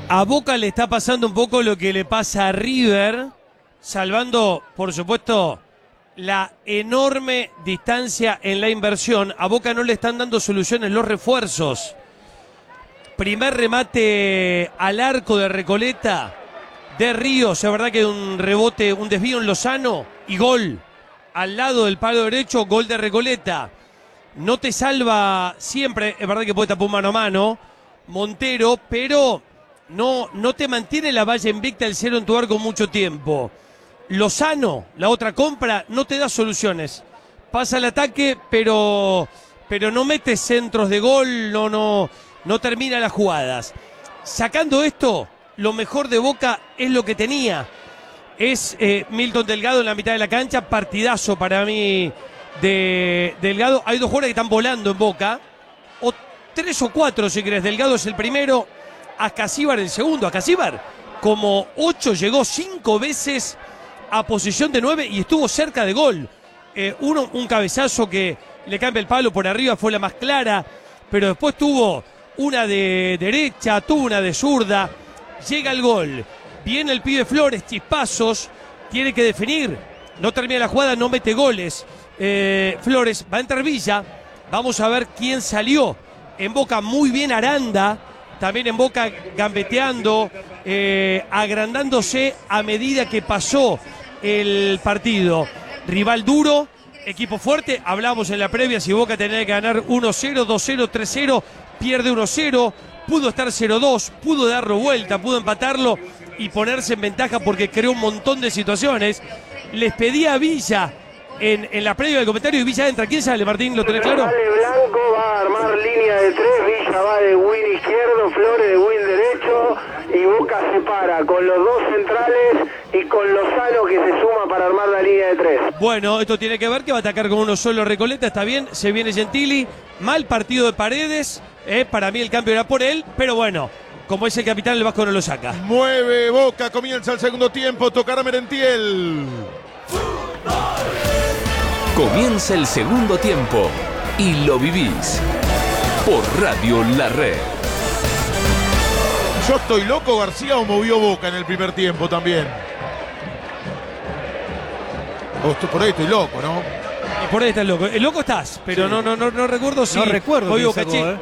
A Boca le está pasando un poco lo que le pasa a River, salvando, por supuesto, la enorme distancia en la inversión. A Boca no le están dando soluciones los refuerzos. Primer remate al arco de Recoleta, de Ríos, es verdad que un rebote, un desvío en Lozano y gol. Al lado del palo derecho, gol de Recoleta. No te salva siempre, es verdad que puede tapar un mano a mano Montero, pero no te mantiene la valla invicta el cero en tu arco mucho tiempo. Lozano, la otra compra, no te da soluciones. Pasa el ataque, pero no mete centros de gol, no termina las jugadas. Sacando esto, lo mejor de Boca es lo que tenía. Es Milton Delgado en la mitad de la cancha, partidazo para mí de Delgado. Hay dos jugadores que están volando en Boca, o 3 o 4 si querés. Delgado es el primero, Ascasíbar el segundo. Ascasíbar como 8 llegó 5 veces a posición de 9 y estuvo cerca de gol. Un cabezazo que le cambia el palo por arriba, fue la más clara, pero después tuvo una de derecha, tuvo una de zurda, llega el gol. Viene el pibe Flores, chispazos, tiene que definir, no termina la jugada, no mete goles. Flores, va a entrar Villa, vamos a ver quién salió. En Boca muy bien Aranda, también en Boca gambeteando, agrandándose a medida que pasó el partido. Rival duro, equipo fuerte, hablamos en la previa si Boca tenía que ganar 1-0, 2-0, 3-0, pierde 1-0, pudo estar 0-2, pudo darlo vuelta, pudo empatarlo y ponerse en ventaja porque creó un montón de situaciones. Les pedía a Villa en la previa del comentario y Villa entra. ¿Quién sale, Martín? ¿Lo tenés claro? Sale Blanco, va a armar línea de 3, Villa va de win izquierdo, Flores de win derecho y Boca se para con los dos centrales y con Lozano que se suma para armar la línea de 3. Bueno, esto tiene que ver que va a atacar con uno solo Recoleta, está bien, se viene Gentili, mal partido de Paredes, para mí el cambio era por él, pero bueno, como es el capitán, el Vasco no lo saca. Mueve Boca, comienza el segundo tiempo, tocará Merentiel. Comienza el segundo tiempo y lo vivís por Radio La Red. Yo estoy loco, García, o movió Boca en el primer tiempo también. Por ahí estoy loco, ¿no? Y por ahí estás loco. El loco estás, pero sí. no recuerdo si. No recuerdo. Yo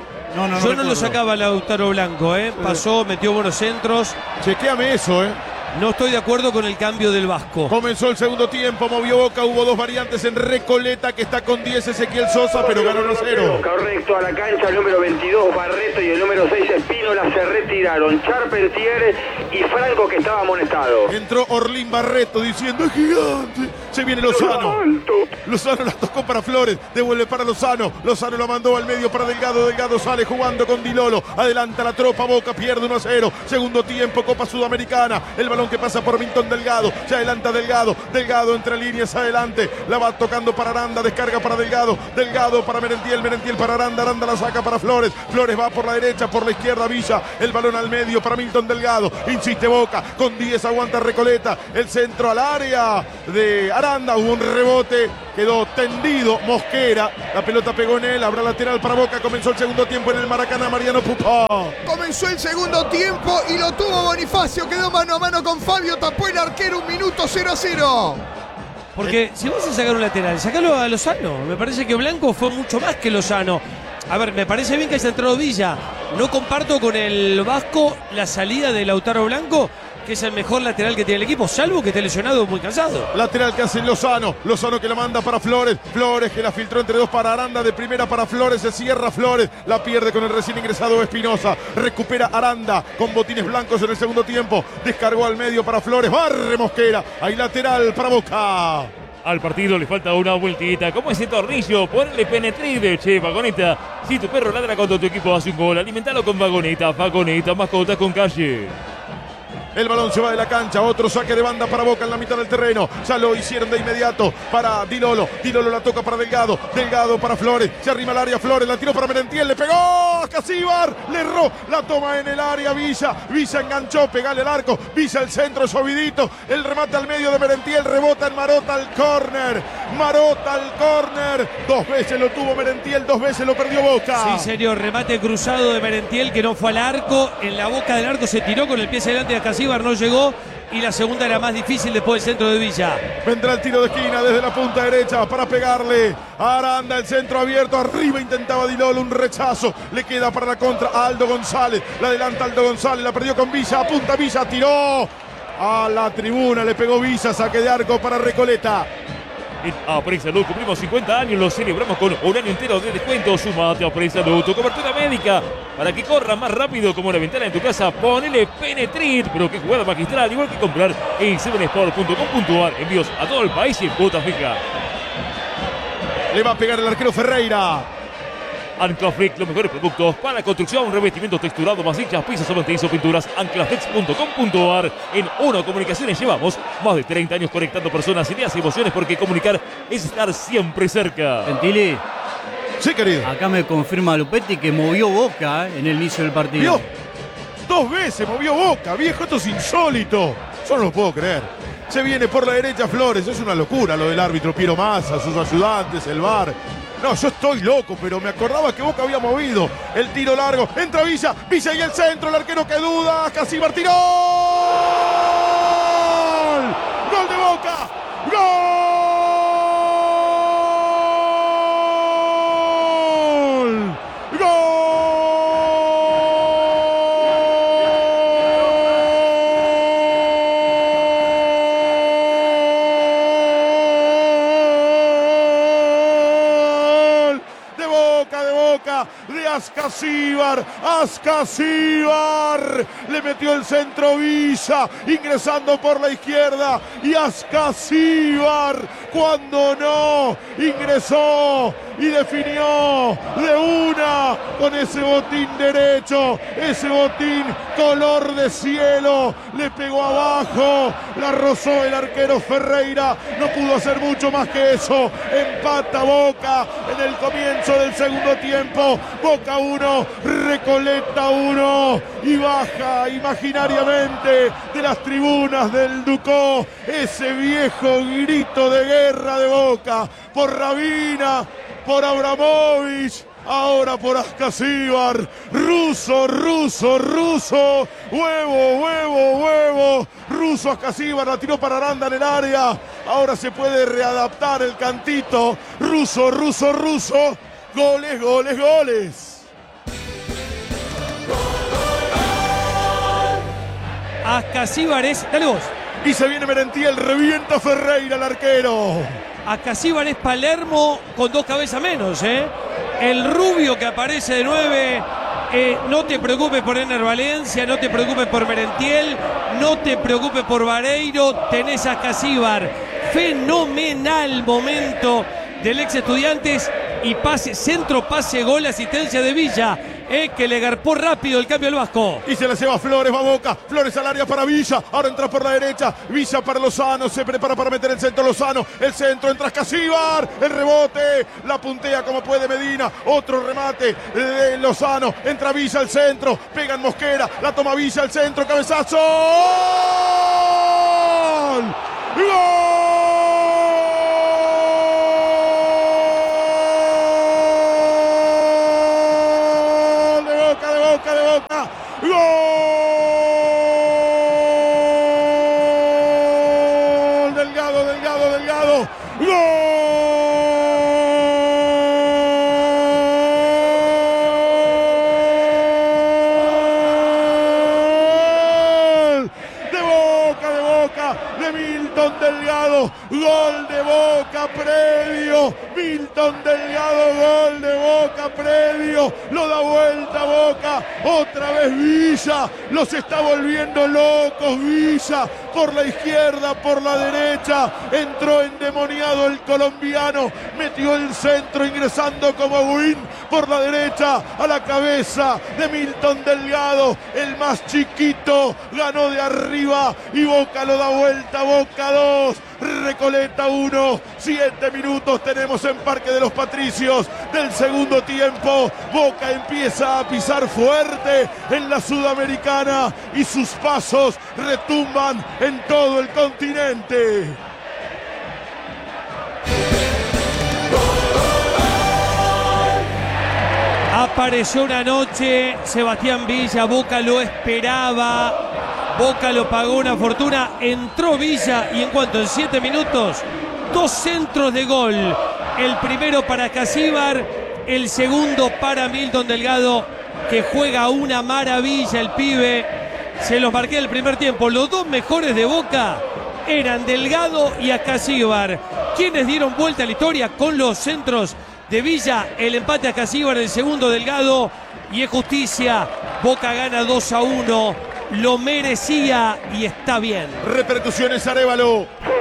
no lo sacaba Lautaro Blanco, pasó, metió buenos centros. Chequéame eso, No estoy de acuerdo con el cambio del Vasco. Comenzó el segundo tiempo, movió Boca, hubo dos variantes en Recoleta que está con 10 Ezequiel Sosa, pero ganó 1-0. Correcto, a la cancha el número 22 Barreto y el número 6 Espínola se retiraron. Charpentier y Franco que estaba amonestado. Entró Orlín Barreto diciendo es gigante. Se viene Lozano. Lozano la tocó para Flores, devuelve para Lozano. Lozano la mandó al medio para Delgado. Delgado sale jugando con Dilolo. Adelanta la tropa, Boca pierde 1-0. Segundo tiempo, Copa Sudamericana. El balón que pasa por Milton Delgado, se adelanta Delgado, Delgado entre líneas adelante, la va tocando para Aranda, descarga para Delgado, Delgado para Merentiel, Merentiel para Aranda, Aranda la saca para Flores, Flores va por la derecha, por la izquierda Villa, el balón al medio para Milton Delgado, insiste Boca, con 10 aguanta Recoleta, el centro al área de Aranda, hubo un rebote, quedó tendido Mosquera, la pelota pegó en él, habrá lateral para Boca, comenzó el segundo tiempo en el Maracaná, Mariano Pupá. Comenzó el segundo tiempo y lo tuvo Bonifacio, quedó mano a mano con Fabio, tapó el arquero, 1 minuto 0-0. Porque si vas a sacar un lateral, sacalo a Lozano. Me parece que Blanco fue mucho más que Lozano. A ver, me parece bien que haya entrado Villa. No comparto con el Vasco la salida de Lautaro Blanco, que es el mejor lateral que tiene el equipo, salvo que esté lesionado o muy cansado. Lateral que hace Lozano, Lozano que la manda para Flores, Flores que la filtró entre dos para Aranda, de primera para Flores, se cierra Flores, la pierde con el recién ingresado Espinosa, recupera Aranda con botines blancos en el segundo tiempo, descargó al medio para Flores, barre Mosquera, hay lateral para Boca. Al partido le falta una vueltita, como ese tornillo, ponle penetrible, che, Vagoneta. Si tu perro ladra cuando tu equipo hace un gol, alimentalo con Vagoneta, Vagoneta, mascotas con calle. El balón se va de la cancha, otro saque de banda para Boca en la mitad del terreno. Ya lo hicieron de inmediato para Dilolo. Dilolo la toca para Delgado. Delgado para Flores. Se arrima al área Flores. La tiró para Merentiel. Le pegó Casíbar. Le erró. La toma en el área Villa. Villa enganchó. Pegale el arco. Villa el centro. Sobidito. El remate al medio de Merentiel. Rebota en Marota al córner. Marota al córner. 2 veces lo tuvo Merentiel, 2 veces lo perdió Boca. Sí, señor, remate cruzado de Merentiel que no fue al arco. En la boca del arco se tiró con el pie hacia adelante de Ascasíbar, no llegó. Y la segunda era más difícil después del centro de Villa. Vendrá el tiro de esquina desde la punta derecha para pegarle a Aranda, el centro abierto, arriba intentaba Di Lolo, un rechazo, le queda para la contra a Aldo González, la adelanta Aldo González, la perdió con Villa, apunta Villa, tiró a la tribuna, le pegó Villa, saque de arco para Recoleta. En Apre Salud cumplimos 50 años, lo celebramos con un año entero de descuento. Sumate a Apre Salud, tu cobertura médica para que corra más rápido como una ventana en tu casa. Ponele Penetrit, pero qué jugada magistral, igual que comprar en 7sport.com.ar. Envíos a todo el país y en cuota fija. Le va a pegar el arquero Ferreira. Anclaflex, los mejores productos para construcción, revestimiento texturado, masillas, pisos, cementerizo, pinturas. Anclaflex.com.ar. En Uno Comunicaciones llevamos más de 30 años conectando personas, ideas y emociones, porque comunicar es estar siempre cerca. Gentili, Sí, querido. acá me confirma Lupetti que movió Boca en el inicio del partido. ¿Vio? 2 veces movió Boca, viejo, esto es insólito. Yo no lo puedo creer. Se viene por la derecha Flores, es una locura lo del árbitro Piero Massa, sus ayudantes, el VAR. No, yo estoy loco, pero me acordaba que Boca había movido el tiro largo. Entra Villa, Villa y el centro, el arquero que duda, Ascasíbar tiró. ¡Gol de Boca! ¡Gol! ¡Gol! De Ascasíbar, Ascasíbar le metió el centro Villa, ingresando por la izquierda, y Ascasíbar, cuando no, ingresó y definió de una con ese botín derecho, ese botín color de cielo, le pegó abajo, la rozó el arquero Ferreira, no pudo hacer mucho más que eso. Empata Boca en el comienzo del segundo tiempo. Boca 1, Recoleta 1, y baja imaginariamente de las tribunas del Ducó ese viejo grito de guerra de Boca por Rabina, por Abramovich, ahora por Ascasíbar. Ruso, ruso, ruso, huevo, huevo, huevo. Ruso Ascasíbar, la tiró para Aranda en el área. Ahora se puede readaptar el cantito. Ruso, ruso, ruso. Goles, goles, goles. Ascasíbar es... Dale vos. Y se viene Merentiel, revienta Ferreira el arquero. Ascasíbar es Palermo con 2 cabezas menos, ¿eh? El rubio que aparece de 9. No te preocupes por Ener Valencia, no te preocupes por Merentiel, no te preocupes por Vareiro, tenés a Ascasíbar. Fenomenal momento del ex Estudiantes y pase, centro, pase, gol, asistencia de Villa, que le garpó rápido el cambio al Vasco. Y se la lleva Flores, va Boca, Flores al área para Villa, ahora entra por la derecha, Villa para Lozano, se prepara para meter el centro Lozano, el centro, entra Ascasíbar, el rebote, la puntea como puede Medina, otro remate de Lozano, entra Villa al centro, pega en Mosquera, la toma Villa al centro, cabezazo, ¡gol! ¡Gol! ¡Gol! Delgado, Delgado, Delgado. ¡Gol! De Boca, de Milton Delgado. Gol de Boca, previo. Milton Delgado, gol de Boca, previo. Lo da vuelta Boca. Otra vez Villa. Los está volviendo locos Villa. Por la izquierda, por la derecha. Entró endemoniado el colombiano. Metió el centro ingresando como win. Por la derecha, a la cabeza de Milton Delgado. El más chiquito. Ganó de arriba. Y Boca lo da vuelta. Boca 2. Recoleta 1, 7 minutos tenemos en Parque de los Patricios del segundo tiempo. Boca empieza a pisar fuerte en la Sudamericana y sus pasos retumban en todo el continente. Apareció una noche Sebastián Villa, Boca lo esperaba, Boca lo pagó una fortuna, entró Villa y en 7 minutos, 2 centros de gol, el primero para Casíbar, el segundo para Milton Delgado, que juega una maravilla el pibe, se los marqué el primer tiempo, los 2 mejores de Boca eran Delgado y Casíbar, quienes dieron vuelta a la historia con los centros de Villa, el empate a Casíbar, el segundo Delgado, y es justicia, Boca gana 2-1, lo merecía y está bien. Repercusiones, Arévalo.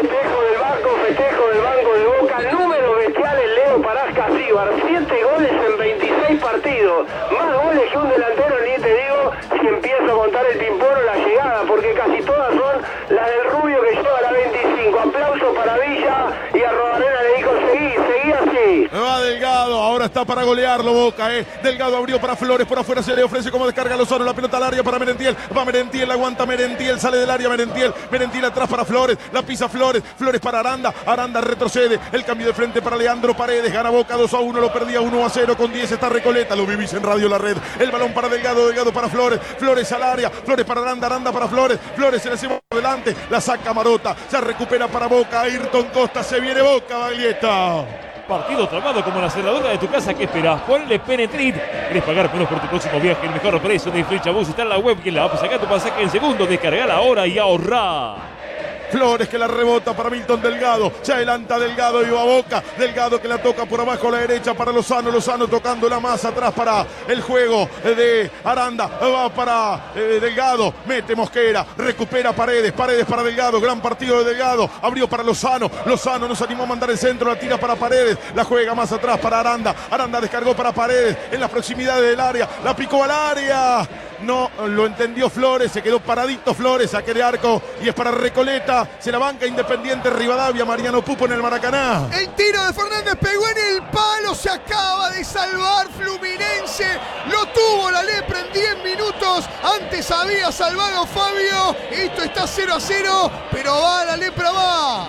Festejo del banco de Boca, número bestial el Leo Parás Casíbar, 7 goles en 26 partidos, más goles que un delantero, ni te digo si empiezo a contar el ping-pong o la llegada, porque casi todas son las del Rubio que lleva la 25. Aplauso para Villa y a Rodarena le dijo seguí así. Va Delgado, ahora está para golearlo Boca, Delgado abrió para Flores, por afuera se le ofrece como descarga Lozano, la pelota al área para Merentiel, va Merentiel, aguanta Merentiel, sale del área Merentiel atrás para Flores, la pisa Flores para Aranda retrocede, el cambio de frente para Leandro Paredes, gana Boca 2-1, lo perdía 1-0, con 10 está Recoleta, lo vivís en Radio La Red, el balón para Delgado para Flores al área, Flores para Aranda para Flores se le hace adelante, la saca Marota, se recupera para Boca, Ayrton Costa, se viene Boca, Baglietta. Partido trabado como la cerradura de tu casa. ¿Qué esperás? Ponle Penetrit. ¿Querés pagar menos por tu próximo viaje? El mejor precio de Flechabús está en la web. Que la va a sacar tu pasaje en segundo. Descargala ahora y ahorrá. Flores que la rebota para Milton Delgado, se adelanta Delgado y va a Boca, Delgado que la toca por abajo a la derecha para Lozano tocando la más atrás para el juego de Aranda, va para Delgado, mete Mosquera, recupera Paredes para Delgado, gran partido de Delgado, abrió para Lozano no se animó a mandar el centro, la tira para Paredes, la juega más atrás para Aranda descargó para Paredes, en las proximidades del área, la picó al área, no lo entendió Flores, se quedó paradito Flores, saque de arco y es para Recoleta, se la banca Independiente Rivadavia, Mariano Pupo en el Maracaná. El tiro de Fernández pegó en el palo, se acaba de salvar Fluminense, lo tuvo la lepra en 10 minutos, antes había salvado Fabio, esto está 0-0, pero va la lepra, va.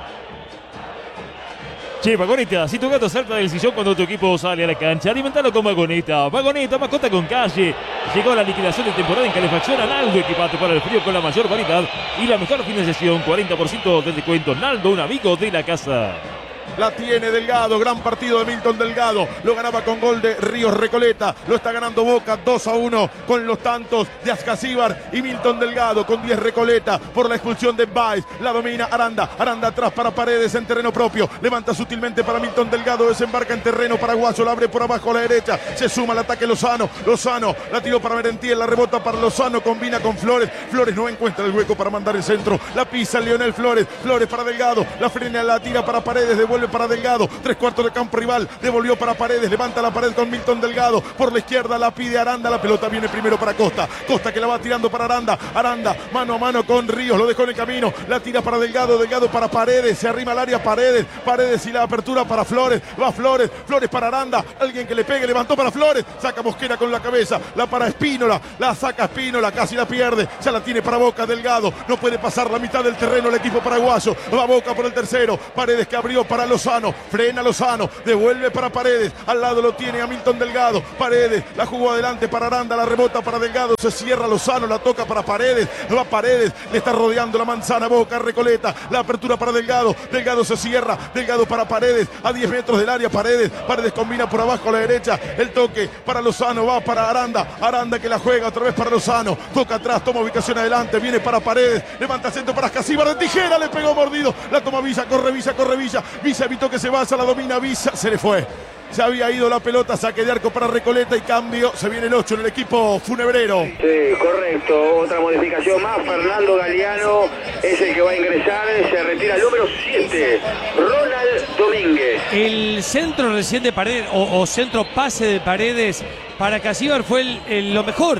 Che, Vagoneta, si tu gato salta del sillón cuando tu equipo sale a la cancha, alimentalo con Vagoneta. Vagoneta, mascota con calle. Llegó la liquidación de temporada en calefacción a Naldo, equipado para el frío con la mayor variedad y la mejor financiación, 40% de descuento. Naldo, un amigo de la casa. La tiene Delgado, gran partido de Milton Delgado, lo ganaba con gol de Ríos Recoleta, lo está ganando Boca 2-1 con los tantos de Ascasíbar y Milton Delgado con 10 Recoleta por la expulsión de Baez, la domina Aranda atrás para Paredes en terreno propio, levanta sutilmente para Milton Delgado, desembarca en terreno paraguayo, la abre por abajo a la derecha, se suma al ataque Lozano, la tiró para Merentiel, la rebota para Lozano, combina con Flores no encuentra el hueco para mandar el centro, la pisa Leonel Flores para Delgado, la frena, la tira para Paredes, devuelve para Delgado, 3/4 de campo rival, devolvió para Paredes, levanta la pared con Milton Delgado, por la izquierda la pide Aranda, la pelota viene primero para Costa que la va tirando para Aranda, mano a mano con Ríos, lo dejó en el camino, la tira para Delgado para Paredes, se arrima al área Paredes y la apertura para Flores, va Flores para Aranda, alguien que le pegue, levantó para Flores, saca Mosquera con la cabeza, la para Espínola, la saca Espínola, casi la pierde, ya la tiene para Boca Delgado, no puede pasar la mitad del terreno el equipo paraguayo, va Boca por el tercero, Paredes que abrió para Lozano, frena Lozano, devuelve para Paredes, al lado lo tiene a Milton Delgado, Paredes, la jugó adelante para Aranda, la rebota para Delgado, se cierra Lozano, la toca para Paredes, va Paredes, le está rodeando la manzana, Boca, Recoleta, la apertura para Delgado se cierra, Delgado para Paredes, a 10 metros del área, Paredes combina por abajo a la derecha, el toque para Lozano, va para Aranda que la juega otra vez para Lozano, toca atrás, toma ubicación adelante, viene para Paredes, levanta centro para Ascasíbar, de tijera, le pegó mordido, la toma Villa, corre Villa evitó que se vaya, la domina Villa, se le fue. Se había ido la pelota, saque de arco para Recoleta y cambio, se viene el 8 en el equipo funebrero. Sí, correcto, otra modificación más, Fernando Galeano es el que va a ingresar, se retira el número 7, Ronald Domínguez. El centro recién de Paredes, o centro pase de Paredes para Casíbar fue lo mejor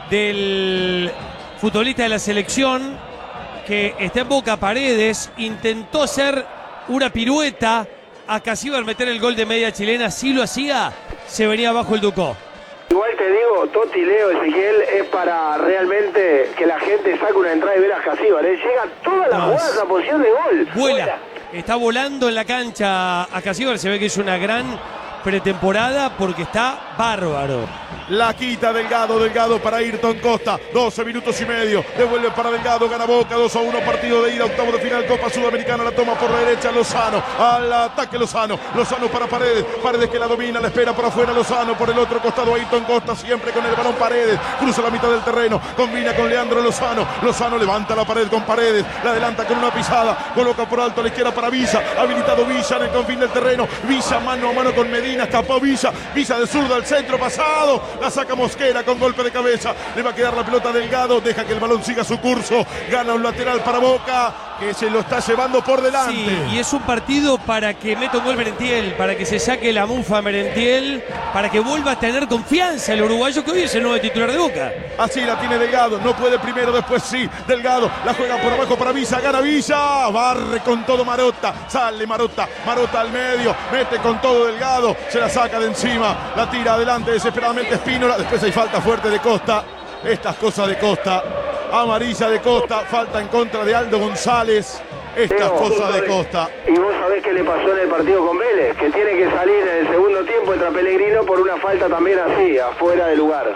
del futbolista de la selección, que está en Boca. Paredes intentó hacer una pirueta a Casíbar, meter el gol de media chilena, si lo hacía, se venía abajo el Ducó. Igual te digo, Toti, Leo, Ezequiel, es para realmente que la gente saque una entrada y ver a Casíbar, llega todas las jugadas a posición de gol. Vuela, está volando en la cancha a Casíbar, se ve que es una gran pretemporada porque está bárbaro. La quita Delgado, Delgado para Ayrton Costa, 12 minutos y medio, devuelve para Delgado, gana Boca, 2-1, partido de ida, octavo de final, Copa Sudamericana, la toma por la derecha, Lozano, al ataque Lozano, Lozano para Paredes, Paredes que la domina, la espera por afuera, Lozano, por el otro costado, Ayrton Costa, siempre con el balón Paredes, cruza la mitad del terreno, combina con Leandro Lozano, Lozano levanta la pared con Paredes, la adelanta con una pisada, coloca por alto a la izquierda para Villa, habilitado Villa en el confín del terreno, Villa mano a mano con Medina, escapó Villa, Villa de zurdo al centro, pasado, la saca Mosquera con golpe de cabeza, le va a quedar la pelota Delgado, deja que el balón siga su curso, gana un lateral para Boca, que se lo está llevando por delante. Sí, y es un partido para que meta un gol Merentiel, para que se saque la mufa Merentiel, para que vuelva a tener confianza el uruguayo que hoy es el nuevo titular de Boca. Así la tiene Delgado, no puede primero, después sí, Delgado, la juega por abajo para Villa, gana Villa, barre con todo Marotta, sale Marotta, Marotta al medio, mete con todo Delgado, se la saca de encima, la tira adelante desesperadamente Espínola, después hay falta fuerte de Costa, estas cosas de Costa, amarilla de Costa, falta en contra de Aldo González, estas cosas de Costa. Y vos sabés qué le pasó en el partido con Vélez, que tiene que salir en el segundo tiempo, entra Pellegrino por una falta también así, afuera de lugar.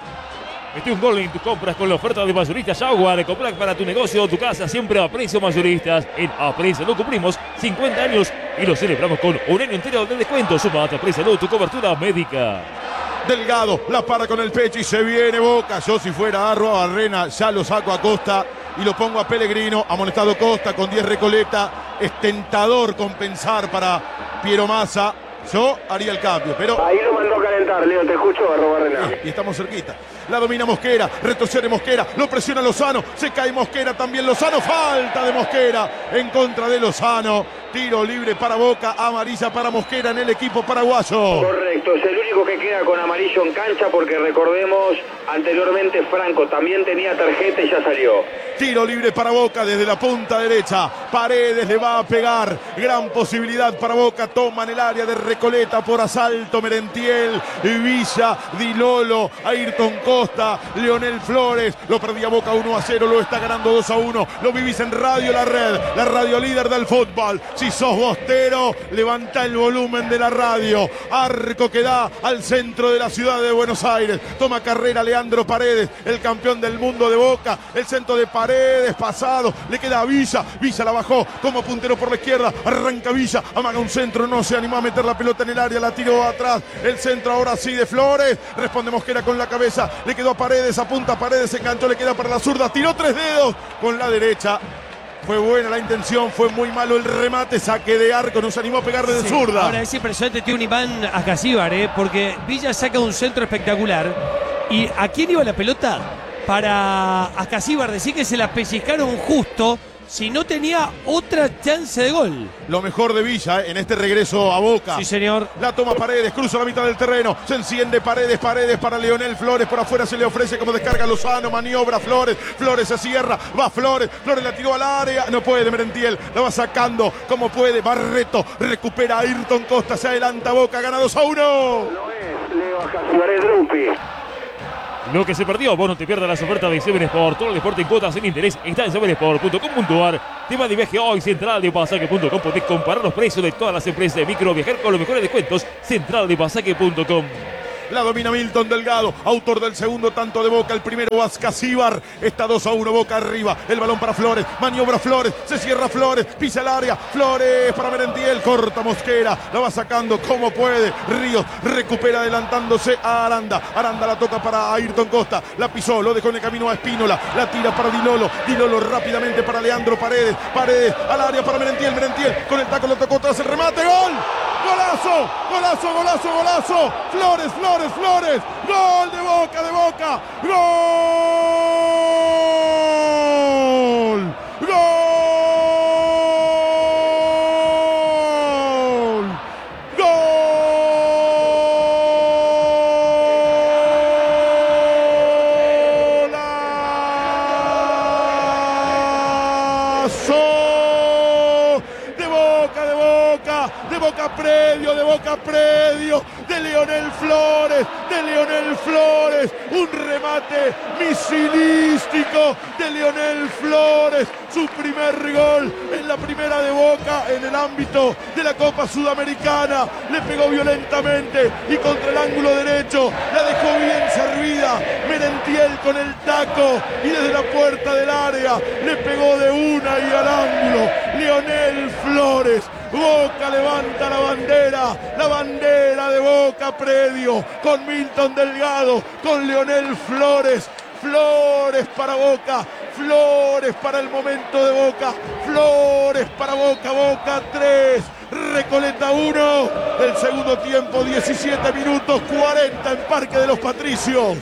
Metí un gol en tus compras con la oferta de Mayoristas Jaguar. Comprar para tu negocio o tu casa siempre a precio mayoristas. En Apreciado cumplimos 50 años y lo celebramos con un año entero de descuento. Sumate a Apreciado tu cobertura médica. Delgado la para con el pecho y se viene Boca. Yo si fuera Arro a Barrena ya lo saco a Costa y lo pongo a Pellegrino. Amonestado Costa con 10 Recoleta. Es tentador compensar para Piero Massa. Yo haría el cambio, pero... Ahí lo mandó a calentar, Leo, te escucho, Arro Barrena. Y estamos cerquita. La domina Mosquera, retrocede Mosquera, lo presiona Lozano, se cae Mosquera también Lozano, falta de Mosquera en contra de Lozano, tiro libre para Boca, amarilla para Mosquera en el equipo paraguayo. Correcto, es el único que queda con amarillo en cancha porque recordemos, anteriormente Franco también tenía tarjeta y ya salió. Tiro libre para Boca desde la punta derecha, Paredes le va a pegar, gran posibilidad para Boca, toman el área de Recoleta por asalto, Merentiel, Villa, Di Lolo, Ayrton Costa, Leonel Flores, lo perdía Boca 1-0, lo está ganando 2-1, lo vivís en Radio La Red, la radio líder del fútbol. Si sos bostero, levanta el volumen de la radio. Arco que da al centro de la ciudad de Buenos Aires, toma carrera Leandro Paredes, el campeón del mundo de Boca, el centro de Paredes pasado, le queda a Villa, Villa la bajó como puntero por la izquierda, arranca Villa, amaga un centro, no se animó a meter la pelota en el área, la tiró atrás, el centro ahora sí de Flores, responde Mosquera con la cabeza, le quedó a Paredes, apunta a Paredes, se enganchó, le queda para la zurda, tiró 3 dedos con la derecha. Fue buena la intención, fue muy malo el remate, saque de arco, no se animó a pegar de zurda. Ahora es impresionante, tiene un Iván Ascasíbar, porque Villa saca un centro espectacular. ¿Y a quién iba la pelota? Para Ascasíbar, decir que se la pellizcaron justo, si no tenía otra chance de gol. Lo mejor de Villa en este regreso a Boca. Sí, señor. La toma Paredes, cruza la mitad del terreno, se enciende Paredes para Leonel Flores, por afuera se le ofrece como descarga Lozano, maniobra Flores, Flores se cierra, va Flores, Flores la tiró al área, no puede Merentiel, la va sacando como puede, Barreto, recupera a Ayrton Costa, se adelanta Boca, gana 2-1. No es Leo Ascasíbar, es Drupi. Lo que se perdió, vos no te pierdas las ofertas de Seven Sport. Todo el deporte en cuotas sin interés está en sevensport.com.ar. Tema de viaje hoy, centraldepasaje.com. Podés comparar los precios de todas las empresas de micro, viajar con los mejores descuentos. Centraldepasaje.com. La domina Milton Delgado, autor del segundo tanto de Boca, el primero Ascasíbar, está 2-1, Boca arriba, el balón para Flores, maniobra Flores, se cierra Flores, pisa el área, Flores para Merentiel, corta Mosquera, la va sacando como puede, Ríos recupera adelantándose a Aranda, Aranda la toca para Ayrton Costa, la pisó, lo dejó en el camino a Espínola, la tira para Di Lolo rápidamente para Leandro Paredes, Paredes al área para Merentiel, con el taco lo tocó tras el remate, ¡gol! ¡Golazo! ¡Golazo, golazo, golazo! ¡Flores! ¡Gol de Boca! ¡Gol! ¡Golazo! De Boca Boca Predio, de Leonel Flores, un remate misilístico de Leonel Flores, su primer gol en la primera de Boca en el ámbito de la Copa Sudamericana, le pegó violentamente y contra el ángulo derecho la dejó bien servida, Merentiel con el taco y desde la puerta del área le pegó de una y al ángulo, Leonel Flores. Boca levanta la bandera de Boca Predio, con Milton Delgado, con Leonel Flores. Flores para Boca, Flores para el momento de Boca, Flores para Boca, Boca 3, Recoleta 1, el segundo tiempo 17 minutos 40 en Parque de los Patricios.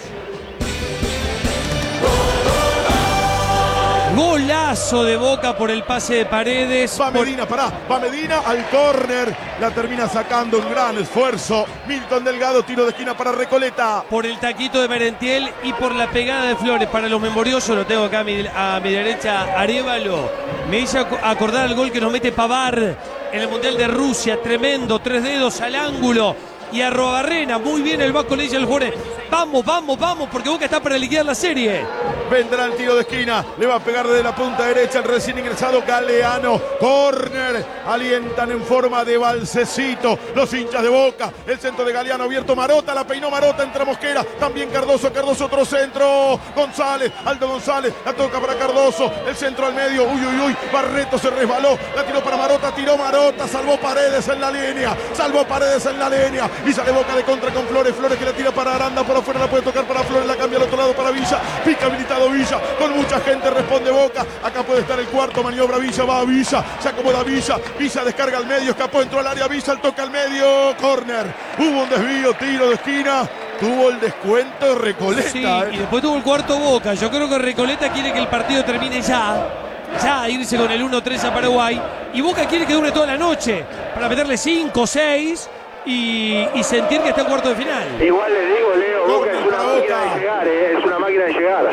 Golazo de Boca por el pase de Paredes. Va Medina al córner, la termina sacando un gran esfuerzo. Milton Delgado, tiro de esquina para Recoleta. Por el taquito de Merentiel y por la pegada de Flores. Para los memoriosos, lo tengo acá a mi derecha, Arévalo. Me hizo acordar al gol que nos mete Pavar en el Mundial de Rusia. Tremendo, 3 dedos al ángulo. Y a Robarrena, muy bien el Vasco le dice al jugador: vamos, porque Boca está para liquidar la serie. Vendrá el tiro de esquina, le va a pegar desde la punta derecha el recién ingresado Galeano. Córner, alientan en forma de balsecito los hinchas de Boca. El centro de Galeano abierto, Marota, la peinó Marota, entra Mosquera, también Cardoso otro centro. Aldo González, la toca para Cardoso, el centro al medio, uy, Barreto se resbaló, la tiró para Marota, tiró Marota, salvó Paredes en la línea, y sale Boca de contra con Flores que la tira para Aranda, por afuera la puede tocar para Flores, la cambia al otro lado para Villa, pica habilitado Villa, con mucha gente responde Boca, acá puede estar el cuarto, maniobra Villa, va a Villa, se acomoda Villa descarga al medio, escapó, entró al área Villa, el toque al medio, córner, hubo un desvío, tiro de esquina, tuvo el descuento Recoleta. Sí, y después tuvo el cuarto Boca. Yo creo que Recoleta quiere que el partido termine ya irse con el 1-3 a Paraguay, y Boca quiere que dure toda la noche para meterle 5, 6 y sentir que está en cuarto de final. Igual les digo, Leo, Boca es una máquina de llegar, es una máquina de llegar.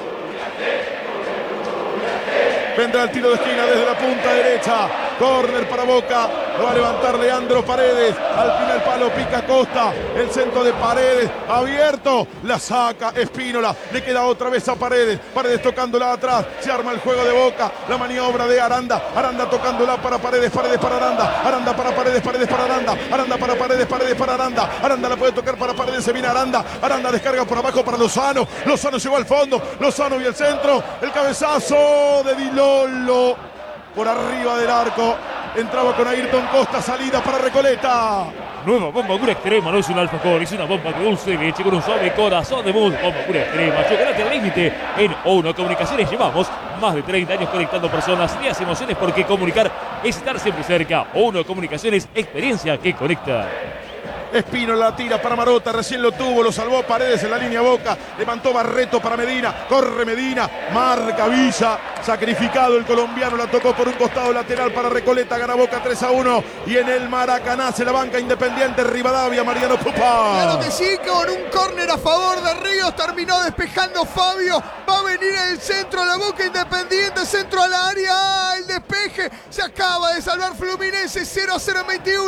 Vendrá el tiro de esquina desde la punta derecha. Córner para Boca. Lo va a levantar Leandro Paredes. Al primer palo pica Costa. El centro de Paredes. Abierto. La saca Espínola. Le queda otra vez a Paredes. Paredes tocándola atrás. Se arma el juego de Boca. La maniobra de Aranda. Aranda tocándola para Paredes. Paredes para Aranda. Aranda para Paredes. Paredes para Aranda. Aranda para Paredes. Paredes para Aranda. Aranda la puede tocar para Paredes. Se viene Aranda. Aranda descarga por abajo para Lozano. Lozano llegó al fondo. Lozano y el centro. El cabezazo de Dilolo. Por arriba del arco. Entraba con Ayrton Costa. Salida para Recoleta. Nueva bomba pura extrema, no es un alfajor, es una bomba de dulce de leche con un suave corazón de mousse. Bomba pura extrema, chocolate al límite. En O1 Comunicaciones llevamos más de 30 años conectando personas y las emociones, porque comunicar es estar siempre cerca. O1 Comunicaciones, experiencia que conecta. Espínola la tira para Marota, recién lo tuvo, lo salvó Paredes en la línea Boca, levantó Barreto para Medina, corre Medina, marca Villa, sacrificado el colombiano, la tocó por un costado lateral para Recoleta, gana Boca 3-1 y en el Maracaná se la banca Independiente Rivadavia, Mariano Pupa. Claro que sí, con un córner a favor de Ríos, terminó despejando Fabio, va a venir el centro, la Boca Independiente, centro al área, el despeje, se acaba de salvar Fluminense, 0-0 en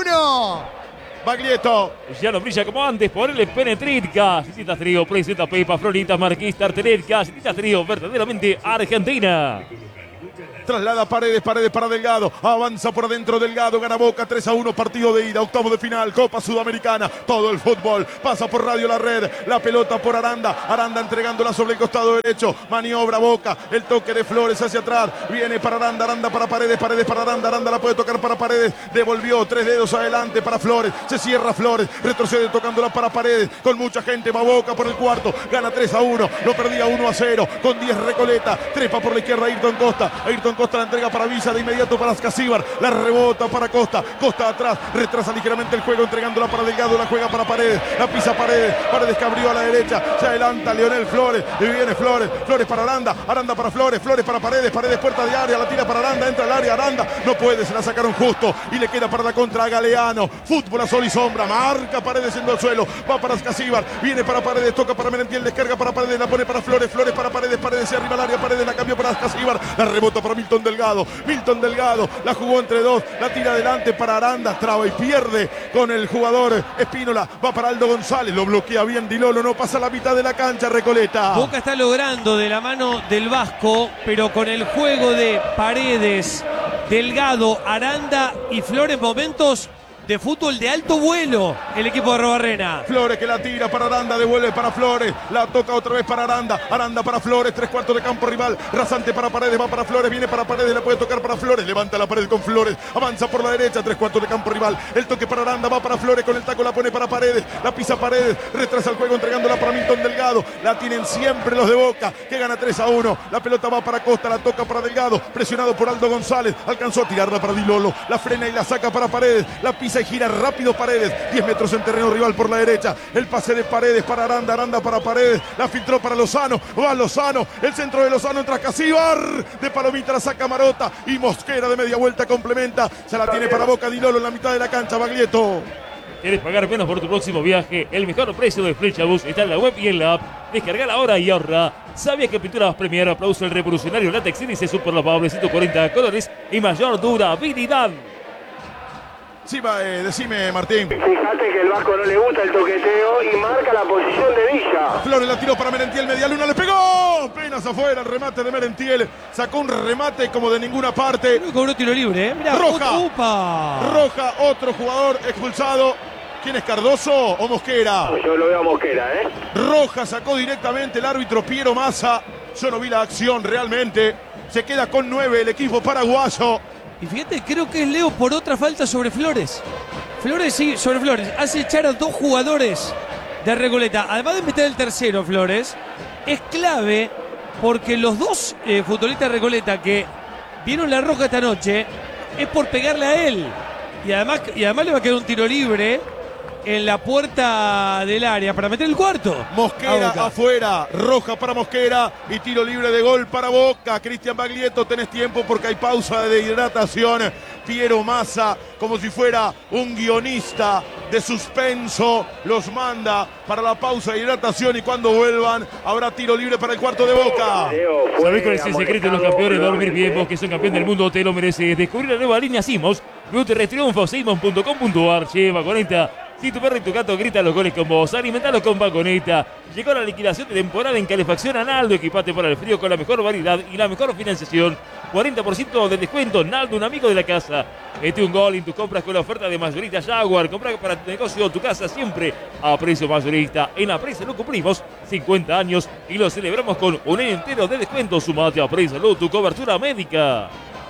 21. Baglietto. Ya no brilla como antes, ponele Penetritka. Cititas Trío, presenta Pepa, Floritas, Marquís, Tarteretka. Cititas Trío, verdaderamente Argentina. Traslada Paredes para Delgado, avanza por adentro Delgado, gana Boca 3-1, partido de ida, octavo de final, Copa Sudamericana, todo el fútbol, pasa por Radio La Red, la pelota por Aranda, Aranda entregándola sobre el costado derecho, maniobra Boca, el toque de Flores hacia atrás, viene para Aranda, Aranda para Paredes, Paredes para Aranda, Aranda la puede tocar para Paredes, devolvió 3 dedos adelante para Flores, se cierra Flores, retrocede tocándola para Paredes, con mucha gente, va Boca por el cuarto, gana 3-1, lo perdía 1-0, con 10 Recoleta, trepa por la izquierda Ayrton Costa la entrega para Villa, de inmediato para Ascasíbar, la rebota para Costa atrás, retrasa ligeramente el juego, entregándola para Delgado, la juega para Paredes, la pisa Paredes que abrió a la derecha, se adelanta Leonel Flores, y viene Flores para Aranda para Flores para Paredes, puerta de área, la tira para Aranda, entra al área, Aranda, no puede, se la sacaron justo, y le queda para la contra a Galeano, fútbol a sol y sombra, marca Paredes yendo al suelo, va para Ascasíbar, viene para Paredes, toca para Merentiel, descarga para Paredes, la pone para Flores para Paredes, se arriba al área, Paredes la cambió para Ascasíbar, la rebota para Milton Milton Delgado. Milton Delgado la jugó entre dos, la tira adelante para Aranda, traba y pierde con el jugador Espínola. Va para Aldo González, lo bloquea bien Di Lolo, no pasa la mitad de la cancha Recoleta. Boca está logrando de la mano del Vasco, pero con el juego de Paredes, Delgado, Aranda y Flores, momentos de fútbol de alto vuelo el equipo de Arrobarrena. Flores que la tira para Aranda, devuelve para Flores, la toca otra vez para Aranda, Aranda para Flores, 3/4 de campo rival, rasante para Paredes, va para Flores, viene para Paredes, la puede tocar para Flores, levanta la pared con Flores, avanza por la derecha, 3/4 de campo rival, el toque para Aranda, va para Flores, con el taco la pone para Paredes, la pisa Paredes, retrasa el juego entregándola para Milton Delgado, la tienen siempre los de Boca, que gana 3-1, la pelota va para Costa, la toca para Delgado, presionado por Aldo González, alcanzó a tirarla para Di Lolo, la frena y la saca para Paredes, la pisa y gira rápido Paredes, 10 metros en terreno rival por la derecha, el pase de Paredes para Aranda, Aranda para Paredes, la filtró para Lozano, va Lozano, el centro de Lozano entra Casíbar, de palomita la saca Marota y Mosquera de media vuelta complementa, se la tiene para Boca Di Lolo en la mitad de la cancha, Baglietto. ¿Quieres pagar menos por tu próximo viaje? El mejor precio de Flechabus está en la web y en la app. Descargala ahora y ahorra. ¿Sabías que Pinturas Premier aplauso el revolucionario látex índice super lavable 140 colores y mayor durabilidad? Sí, decime, Martín. Fíjate que el Vasco no le gusta el toqueteo y marca la posición de Villa. Flores la tiró para Merentiel, media luna, le pegó. Apenas afuera el remate de Merentiel. Sacó un remate como de ninguna parte. No cobró tiro libre, ¿eh? Mirá, Roja. ¡Upa! Roja, otro jugador expulsado. ¿Quién es, Cardoso o Mosquera? Yo lo veo a Mosquera, ¿eh? Roja sacó directamente el árbitro Piero Massa. Yo no vi la acción realmente. Se queda con 9 el equipo paraguayo. Y fíjate, creo que es Leo por otra falta sobre Flores. Flores, sí, sobre Flores. Hace echar a 2 jugadores de Recoleta. Además de meter el tercero, Flores, es clave porque los 2 futbolistas de Recoleta que vieron la roja esta noche es por pegarle a él. Y además le va a quedar un tiro libre en la puerta del área para meter el cuarto. Mosquera afuera, roja para Mosquera y tiro libre de gol para Boca. Cristian Baglietto, tenés tiempo porque hay pausa de hidratación. Piero Massa, como si fuera un guionista de suspenso, los manda para la pausa de hidratación y cuando vuelvan habrá tiro libre para el cuarto de Boca. ¿Sabés cuál es el secreto de los campeones de dormir bien? Vos que sos campeón del mundo te lo mereces. Descubrí la nueva línea Simos. Bruto Triunfo, Simons.com.ar. Lleva 40. Si tu perro y tu gato gritan los goles con vos, alimentalos con Vagoneta. Llegó la liquidación de temporada en calefacción Analdo. Equipate para el frío con la mejor variedad y la mejor financiación. 40% de descuento, Naldo, un amigo de la casa. Mete un gol en tus compras con la oferta de mayorista Jaguar. Compra para tu negocio o tu casa siempre a precio mayorista. En Apresa lo cumplimos 50 años y lo celebramos con un año entero de descuento. Sumate a Apresa tu cobertura médica.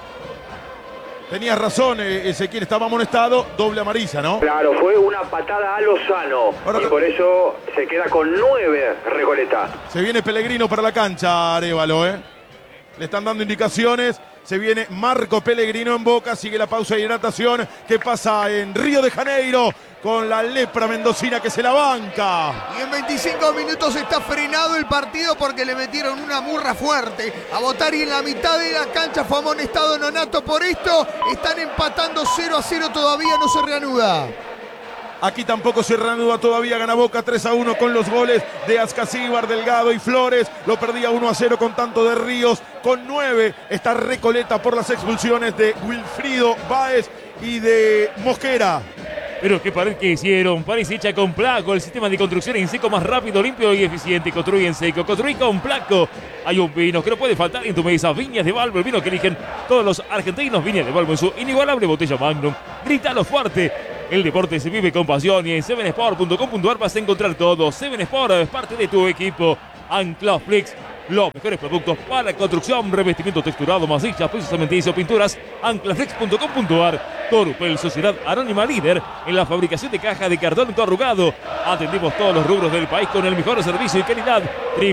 Tenías razón, Ezequiel estaba amonestado, doble amarilla, ¿no? Claro, fue una patada a Lozano. Ahora, y por eso se queda con 9 Recoleta. Se viene Pellegrino para la cancha, Arévalo, ¿eh? Le están dando indicaciones. Se viene Marco Pellegrino en Boca. Sigue la pausa de hidratación que pasa en Río de Janeiro con la lepra mendocina que se la banca. Y en 25 minutos está frenado el partido porque le metieron una murra fuerte a Botari en la mitad de la cancha. Fue amonestado Nonato por esto. Están empatando 0-0, todavía no se reanuda. Aquí tampoco se reanuda todavía, gana Boca 3-1 con los goles de Ascasíbar, Delgado y Flores. Lo perdía 1-0 con tanto de Ríos. Con 9 está Recoleta por las expulsiones de Wilfrido Báez y de Mosquera. Pero qué pared que hicieron, pared hecha con Placo, el sistema de construcción en seco más rápido, limpio y eficiente. Construye en seco, construye con Placo. Hay un vino que no puede faltar en tu mesa, Viñas de Balbo, el vino que eligen todos los argentinos. Viñas de Balbo en su inigualable botella Magnum. Grítalo fuerte. El deporte se vive con pasión y en 7sport.com.ar vas a encontrar todo. 7sport es parte de tu equipo. Anclaflex, los mejores productos para construcción, revestimiento texturado, masilla, pisos cementicios, pinturas. Anclaflex.com.ar. Corupel, Sociedad Anónima líder en la fabricación de caja de cartón corrugado. Atendemos todos los rubros del país con el mejor servicio y calidad.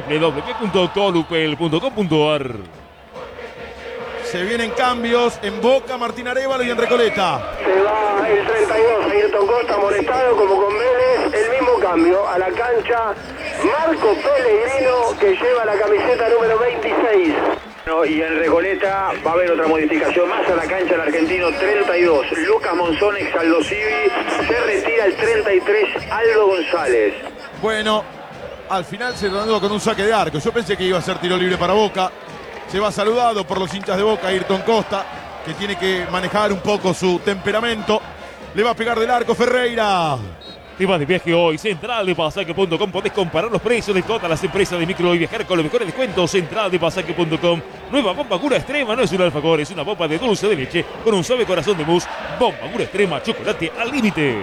www.corupel.com.ar. Se vienen cambios en Boca, Martín Arévalo y en Recoleta. Se va el 32, Ayrton Costa amonestado como con Vélez. El mismo cambio a la cancha. Marco Pellegrino que lleva la camiseta número 26. Y en Recoleta va a haber otra modificación más a la cancha del argentino 32. Lucas Monzón, ex Aldo Civi. Se retira el 33, Aldo González. Bueno, al final se reanudó con un saque de arco. Yo pensé que iba a ser tiro libre para Boca. Se va saludado por los hinchas de Boca, Ayrton Costa, que tiene que manejar un poco su temperamento. Le va a pegar del arco Ferreira. Te vas de viaje hoy, centraldepasaje.com. Podés comparar los precios de todas las empresas de micro y viajar con los mejores descuentos. Centraldepasaje.com. Nueva bomba Gura Extrema, no es un alfajor, es una bomba de dulce de leche con un suave corazón de mousse. Bomba Gura Extrema, chocolate al límite.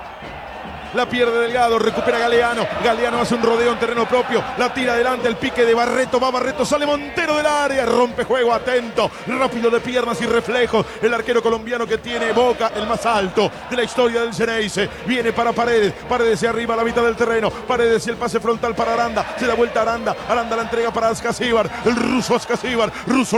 La pierde Delgado, recupera Galeano. Galeano hace un rodeo en terreno propio. La tira adelante, el pique de Barreto. Va Barreto, sale Montero del área. Rompe juego, atento. Rápido de piernas y reflejos. El arquero colombiano que tiene Boca, el más alto de la historia del Xeneize. Viene para Paredes. Paredes se arriba a la mitad del terreno. Paredes y el pase frontal para Aranda. Se da vuelta a Aranda. Aranda la entrega para Ascasíbar. El ruso Ascasíbar. Ruso.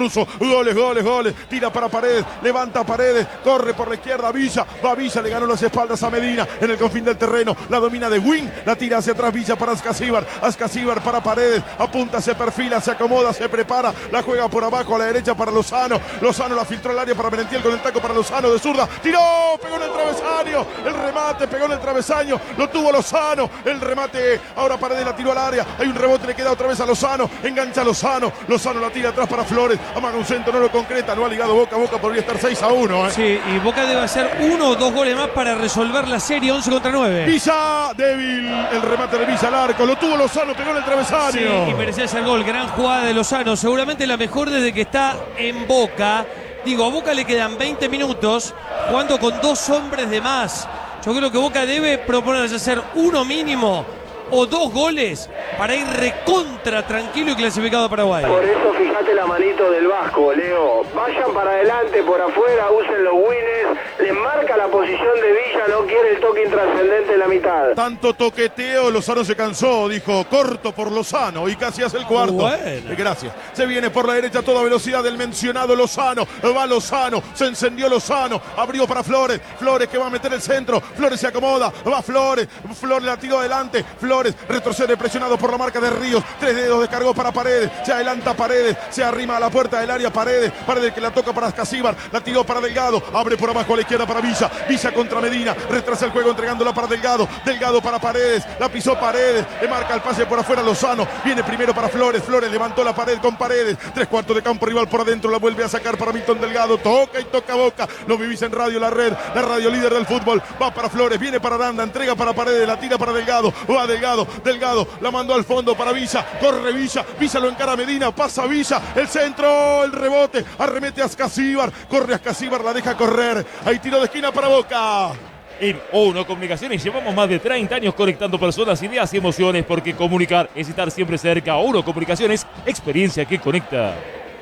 Goles. Tira para Paredes. Levanta a Paredes. Corre por la izquierda. Villa. Va Villa. Le ganó las espaldas a Medina en el confín del terreno, la domina de Wing, la tira hacia atrás Villa para Ascasíbar para Paredes, apunta, se perfila, se acomoda, se prepara, la juega por abajo a la derecha para Lozano, la filtró al área para Merentiel con el taco para Lozano de zurda, tiró, pegó en el travesaño, el remate, pegó en el travesaño, lo tuvo Lozano, el remate, ahora Paredes la tiró al área, hay un rebote, le queda otra vez a Lozano, engancha a Lozano la tira atrás para Flores, amaga un centro, no lo concreta, no ha ligado Boca podría estar 6-1. Sí, y Boca debe hacer 1 o 2 goles más para resolver la serie 11 contra 9. Villa, débil, el remate de Villa al arco, lo tuvo Lozano, pegó en el travesaño. Sí, y merecía ese gol, gran jugada de Lozano, seguramente la mejor desde que está en Boca. Digo, a Boca le quedan 20 minutos, jugando con 2 hombres de más. Yo creo que Boca debe proponerse hacer 1 mínimo o 2 goles para ir recontra tranquilo y clasificado a Paraguay. Por eso fíjate la manito del Vasco, Leo. Vayan para adelante, por afuera, usen los winners, les marca la posición de Villa, no quiere el toque intrascendente en la mitad. Tanto toqueteo, Lozano se cansó, dijo, corto por Lozano, y casi hace el cuarto. Bueno. Gracias. Se viene por la derecha a toda velocidad el mencionado Lozano, va Lozano, se encendió Lozano, abrió para Flores, Flores que va a meter el centro, Flores se acomoda, va Flores la tiró adelante, Flores retrocede presionado por la marca de Ríos, 3 dedos descargó para Paredes, se adelanta Paredes, se arrima a la puerta del área Paredes que la toca para Ascasíbar, la tiró para Delgado, abre por abajo a la izquierda para Villa contra Medina, retrasa el juego entregándola para Delgado para Paredes, la pisó Paredes, le marca el pase por afuera Lozano, viene primero para Flores levantó la pared con Paredes, 3/4 de campo rival por adentro, la vuelve a sacar para Milton Delgado, toca y toca Boca, lo vivís en Radio La Red, la radio líder del fútbol, va para Flores, viene para Aranda, entrega para Paredes, la tira para Delgado, va Delgado, la mandó al fondo para Villa, corre Villa lo encara a Medina, pasa Villa, el centro, el rebote, arremete a Ascasíbar, corre Ascasíbar, la deja correr, hay tiro de esquina para Boca. En ONO Comunicaciones llevamos más de 30 años conectando personas, ideas y emociones, porque comunicar es estar siempre cerca. ONO Comunicaciones, experiencia que conecta.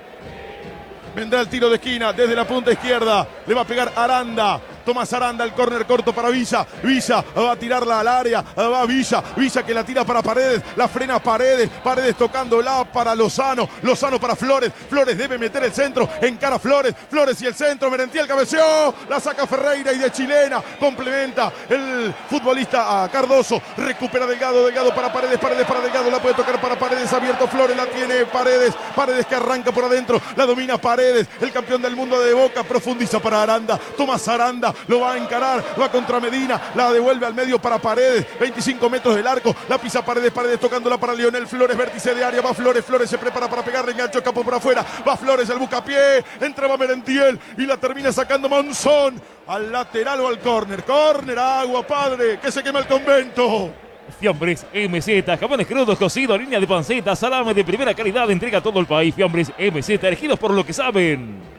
Vendrá el tiro de esquina desde la punta izquierda, le va a pegar Aranda. Tomás Aranda, el córner corto para Villa va a tirarla al área, va Villa que la tira para Paredes, la frena Paredes tocándola para Lozano para Flores debe meter el centro, encara Flores y el centro, Merentiel cabeceó, la saca Ferreira y de chilena, complementa el futbolista a Cardoso, recupera Delgado para Paredes para Delgado, la puede tocar para Paredes, abierto Flores, la tiene Paredes que arranca por adentro, la domina Paredes, el campeón del mundo de Boca, profundiza para Aranda, Tomás Aranda, lo va a encarar, va contra Medina, la devuelve al medio para Paredes, 25 metros del arco, la pisa Paredes tocándola para Lionel Flores, vértice de área, va Flores se prepara para pegarle, engancho de campo por afuera, va Flores, el bucapié, entraba Merentiel y la termina sacando Monzón, al lateral o al córner, agua padre, que se quema el convento. Fiambres MZ, jamones crudos cocidos, línea de panceta, salame de primera calidad, entrega a todo el país. Fiambres MZ, elegidos por lo que saben.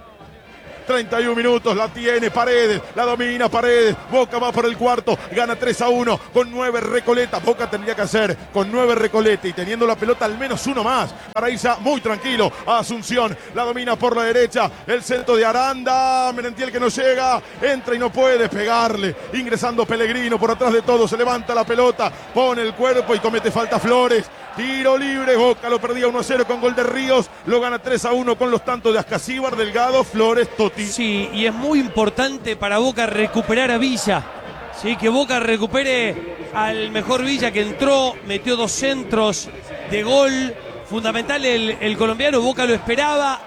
31 minutos, la tiene Paredes, la domina Paredes, Boca va por el cuarto, gana 3-1 con 9 Recoleta, Boca tendría que hacer con 9 Recoleta y teniendo la pelota al menos uno más para irse muy tranquilo a Asunción, la domina por la derecha, el centro de Aranda, Merentiel que no llega, entra y no puede pegarle, ingresando Pellegrino por atrás de todo, se levanta la pelota, pone el cuerpo y comete falta Flores, tiro libre, Boca lo perdía 1-0 con gol de Ríos, lo gana 3-1 con los tantos de Ascasíbar, Delgado, Flores, Totti. Sí, y es muy importante para Boca recuperar a Villa. Sí, que Boca recupere al mejor Villa que entró, metió 2 centros de gol. Fundamental el colombiano, Boca lo esperaba.